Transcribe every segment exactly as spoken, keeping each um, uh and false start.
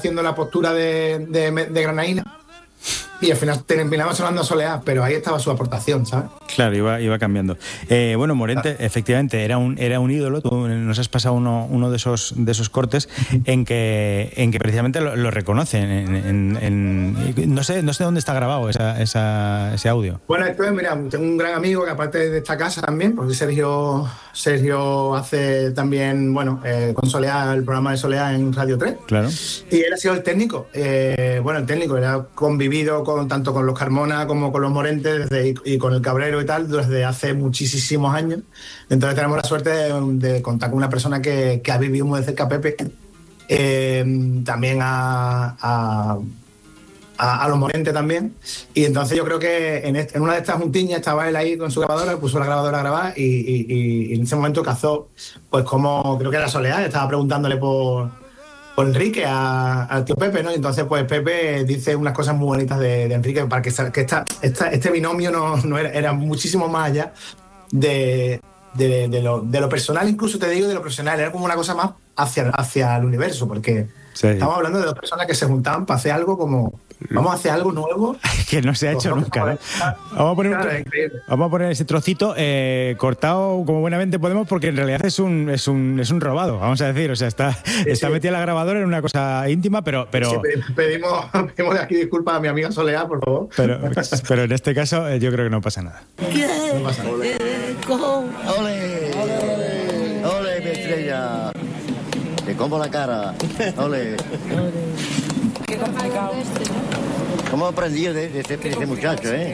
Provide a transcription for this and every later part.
haciendo la postura de, de, de granaína y al final terminaba sonando Soleá, pero ahí estaba su aportación, ¿sabes? Claro, iba, iba cambiando. Eh, bueno, Morente, claro. efectivamente, era un, era un ídolo. Tú nos has pasado uno, uno de esos de esos cortes en que, en que precisamente lo, lo reconocen. En, en, en, no sé, no sé dónde está grabado esa, esa, ese audio. Bueno, esto es, mira, tengo un gran amigo que aparte de esta casa también, porque Sergio, Sergio hace también, bueno, eh, con Soleá, el programa de Soleá en Radio tres. Claro. Y él ha sido el técnico. Eh, bueno, el técnico, él ha convivido con, tanto con los Carmona como con los Morentes desde, y, y con el Cabrero y tal desde hace muchísimos años. Entonces tenemos la suerte de, de contar con una persona que, que ha vivido muy de cerca a Pepe, eh, también a, a, a, a los Morentes también. Y entonces yo creo que en, este, en una de estas juntiñas estaba él ahí con su grabadora, puso la grabadora a grabar y, y, y en ese momento cazó, pues como creo que era Soledad, estaba preguntándole por por Enrique a, al tío Pepe, ¿no? Y entonces pues Pepe dice unas cosas muy bonitas de, de Enrique para que, que esta, esta, este binomio no, no era, era muchísimo más allá de, de, de, lo, de lo personal, incluso te digo de lo profesional, era como una cosa más hacia, hacia el universo, porque sí. Estamos hablando de dos personas que se juntaban para hacer algo como vamos a hacer algo nuevo que no se ha hecho nunca, ¿no? Vamos a poner, claro, un, vamos a poner ese trocito eh, cortado como buenamente podemos, porque en realidad es un es un es un robado, vamos a decir, o sea, está sí, está sí. metida la grabadora en una cosa íntima, pero pero sí, pedimos pedimos de aquí disculpas a mi amiga Soledad, por favor. Pero pero en este caso eh, yo creo que no pasa nada. ¿Qué? No pasa nada. Ole, ole, ole, mi estrella. Te como la cara. Ole. Qué complicado. ¿Cómo aprendido de, de, este, de este muchacho, eh?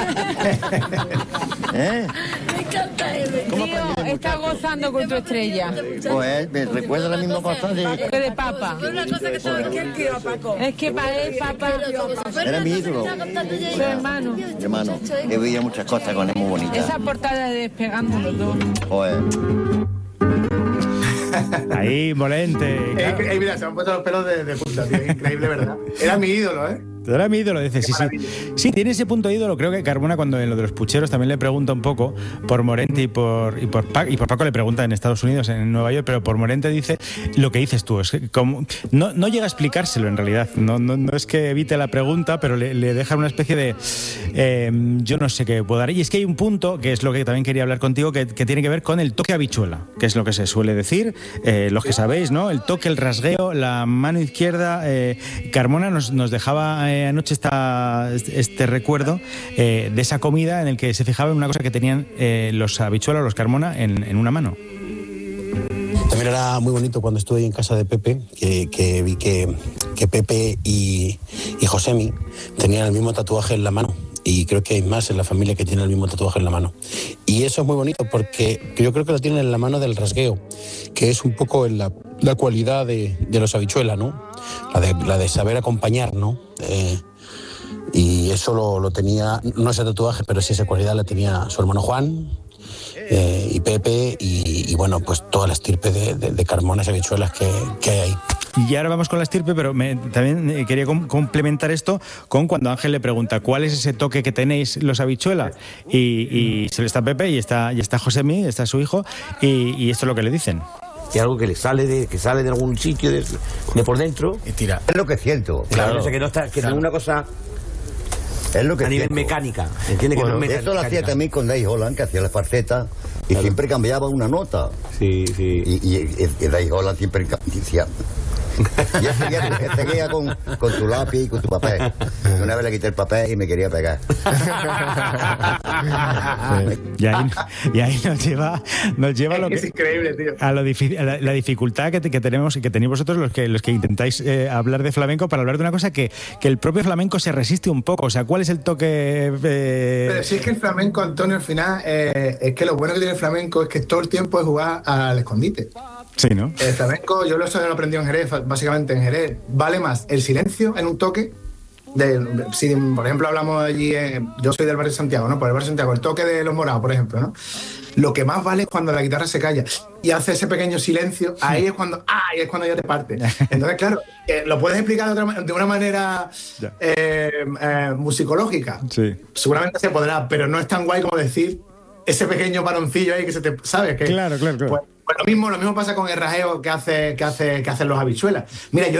¿Eh? Me encanta él. Tío, está gozando con tu estrella. Pues me recuerda la misma cosa de... de Papa. Una cosa que sabes quién quiero a Paco. Es que para él, Papa... Era mi ídolo. Su hermano. Mi hermano. He vivido muchas cosas con él muy bonitas. Esa portada de Despegando los dos. Joder. Ahí, Morente. Claro. Eh, eh, mira, se me han puesto los pelos de, de punta, tío. Increíble, ¿verdad? Era mi ídolo, ¿eh? Era mi ídolo, dice, sí, sí. Sí, tiene ese punto de ídolo. Creo que Carmona, cuando en lo de los pucheros, también le pregunta un poco por Morente y por, y por Paco, y por Paco le pregunta en Estados Unidos, en Nueva York, pero por Morente dice lo que dices tú. Es que como, no, no llega a explicárselo en realidad. No, no, no es que evite la pregunta, pero le, le deja una especie de eh, yo no sé qué puedo dar. Y es que hay un punto, que es lo que también quería hablar contigo, que, que tiene que ver con el toque habichuela, que es lo que se suele decir, eh, los que sabéis, ¿no? El toque, el rasgueo, la mano izquierda. Eh, Carmona nos, nos dejaba eh, anoche esta, este recuerdo eh, de esa comida en el que se fijaba en una cosa que tenían eh, los habichuelas, los Carmona, en, en una mano. También era muy bonito cuando estuve en casa de Pepe, que, que vi que, que Pepe y, y Josemi tenían el mismo tatuaje en la mano. Y creo que hay más en la familia que tienen el mismo tatuaje en la mano. Y eso es muy bonito porque yo creo que lo tienen en la mano del rasgueo, que es un poco la, la cualidad de, de los habichuelas, ¿no? La de, la de saber acompañar, ¿no? Eh, y eso lo, lo tenía, no ese tatuaje, pero sí esa cualidad la tenía su hermano Juan eh, y Pepe y, y bueno, pues toda la estirpe de, de, de Carmonas y habichuelas que, que hay ahí. Y ahora vamos con la estirpe, pero me, también quería com- complementar esto con cuando Ángel le pregunta ¿cuál es ese toque que tenéis los habichuelas? Y, y se le está Pepe y está, y está Josemi, está su hijo, y, y esto es lo que le dicen. Y algo que le sale de que sale de algún sitio de, de por dentro y tira. Es lo que siento. Claro. Claro. Que no está, que Claro. no es una cosa Es lo que a nivel siento. mecánica. ¿Entiendes? Bueno, que no es eso lo hacía también con Dave Holland, que hacía la farceta y claro. siempre cambiaba una nota. Sí, sí. Y, y, y, y Dave Holland siempre decía... Y él seguía, él seguía con, con tu lápiz y con tu papel. Y una vez le quité el papel y me quería pegar. y, ahí, y ahí nos lleva, nos lleva es lo que, es increíble, tío. a, lo difícil, a la, la dificultad que, que tenemos y que tenéis vosotros los que, los que intentáis eh, hablar de flamenco para hablar de una cosa que, que el propio flamenco se resiste un poco. O sea, ¿cuál es el toque? Eh... Pero si es que el flamenco, Antonio, al final, eh, es que lo bueno que tiene el flamenco es que todo el tiempo es jugar al escondite. Sí, ¿no? El flamenco, yo lo he aprendido en Jerez, básicamente en Jerez, vale más el silencio en un toque. De, si, por ejemplo, hablamos allí, eh, yo soy del barrio de Santiago, ¿no? Por el barrio de Santiago, el toque de los morados, por ejemplo, ¿no? Lo que más vale es cuando la guitarra se calla y hace ese pequeño silencio, ahí es cuando, ¡ah! Ahí es cuando ya te parte. Entonces, claro, eh, lo puedes explicar de, otra, de una manera eh, eh, musicológica. Sí. Seguramente se podrá, pero no es tan guay como decir ese pequeño paroncillo ahí que se te, ¿sabes? Que, claro, claro, claro. Pues, pues lo mismo, lo mismo pasa con el rajeo que hace, que hace, que hacen los habichuelas. Mira, yo